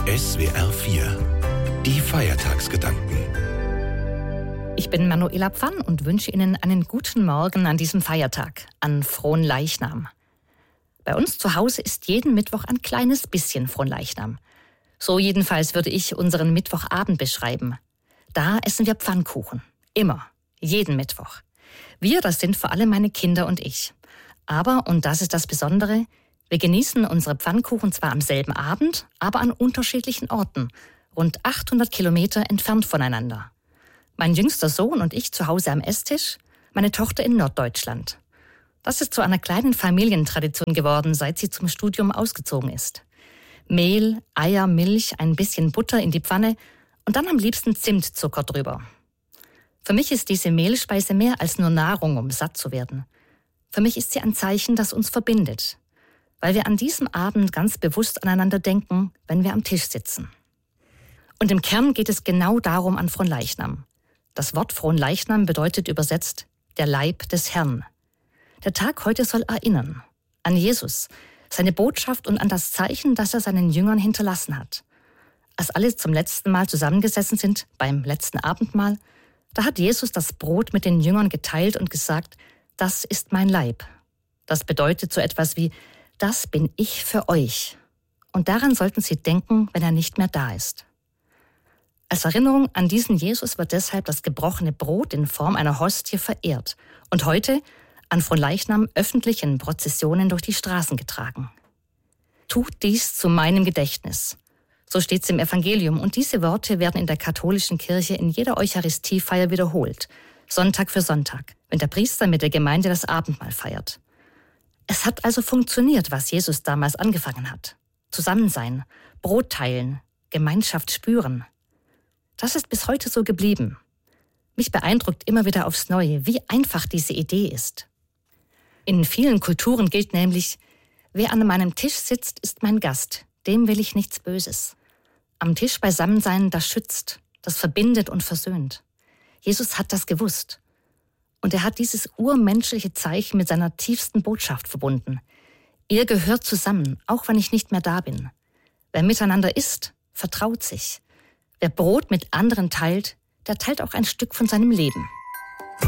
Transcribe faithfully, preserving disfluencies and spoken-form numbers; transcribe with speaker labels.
Speaker 1: S W R vier. Die Feiertagsgedanken.
Speaker 2: Ich bin Manuela Pfann und wünsche Ihnen einen guten Morgen an diesem Feiertag, an Fronleichnam. Bei uns zu Hause ist jeden Mittwoch ein kleines bisschen Fronleichnam. So jedenfalls würde ich unseren Mittwochabend beschreiben. Da essen wir Pfannkuchen. Immer. Jeden Mittwoch. Wir, das sind vor allem meine Kinder und ich. Aber, und das ist das Besondere, wir genießen unsere Pfannkuchen zwar am selben Abend, aber an unterschiedlichen Orten, rund achthundert Kilometer entfernt voneinander. Mein jüngster Sohn und ich zu Hause am Esstisch, meine Tochter in Norddeutschland. Das ist zu einer kleinen Familientradition geworden, seit sie zum Studium ausgezogen ist. Mehl, Eier, Milch, ein bisschen Butter in die Pfanne und dann am liebsten Zimtzucker drüber. Für mich ist diese Mehlspeise mehr als nur Nahrung, um satt zu werden. Für mich ist sie ein Zeichen, das uns verbindet, weil wir an diesem Abend ganz bewusst aneinander denken, wenn wir am Tisch sitzen. Und im Kern geht es genau darum an Fronleichnam. Das Wort Fronleichnam bedeutet übersetzt der Leib des Herrn. Der Tag heute soll erinnern an Jesus, seine Botschaft und an das Zeichen, das er seinen Jüngern hinterlassen hat. Als alle zum letzten Mal zusammengesessen sind, beim letzten Abendmahl, da hat Jesus das Brot mit den Jüngern geteilt und gesagt, das ist mein Leib. Das bedeutet so etwas wie, das bin ich für euch. Und daran sollten Sie denken, wenn er nicht mehr da ist. Als Erinnerung an diesen Jesus wird deshalb das gebrochene Brot in Form einer Hostie verehrt und heute an Fronleichnam öffentlich in Prozessionen durch die Straßen getragen. Tut dies zu meinem Gedächtnis. So steht es im Evangelium und diese Worte werden in der katholischen Kirche in jeder Eucharistiefeier wiederholt, Sonntag für Sonntag, wenn der Priester mit der Gemeinde das Abendmahl feiert. Es hat also funktioniert, was Jesus damals angefangen hat. Zusammensein, Brot teilen, Gemeinschaft spüren. Das ist bis heute so geblieben. Mich beeindruckt immer wieder aufs Neue, wie einfach diese Idee ist. In vielen Kulturen gilt nämlich, wer an meinem Tisch sitzt, ist mein Gast, dem will ich nichts Böses. Am Tisch beisammen sein, das schützt, das verbindet und versöhnt. Jesus hat das gewusst. Und er hat dieses urmenschliche Zeichen mit seiner tiefsten Botschaft verbunden. Ihr gehört zusammen, auch wenn ich nicht mehr da bin. Wer miteinander isst, vertraut sich. Wer Brot mit anderen teilt, der teilt auch ein Stück von seinem Leben.